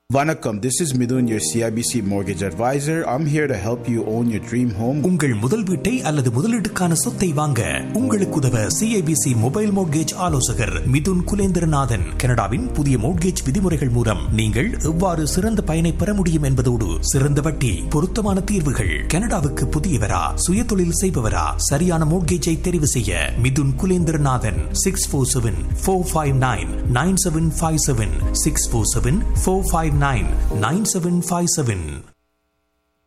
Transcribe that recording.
Vanakkam, this is Midun, your CIBC mortgage advisor. I'm here to help you own your dream home. உங்கள் முதல் வீட்டை அல்லது முதலீட்டுக்கான சொத்தை வாங்க உங்களுக்கு உதவ CIBC மொபைல் மோட்கேஜ் ஆலோசகர் மிதுன் குலேந்திரநாதன். கனடாவின் புதிய மோட்கேஜ் விதிமுறைகள் மூலம் நீங்கள் எவ்வாறு சிறந்த பயனை பெற முடியும் என்பதோடு சிறந்த வட்டி, பொருத்தமான தீர்வுகள். கனடாவுக்கு புதியவரா, சுயதொழில் செய்பவரா, சரியான மோட்கேஜை தெரிவு செய்ய மிதுன் குலேந்திரநாதன் 647-459-9757 647-459-9757.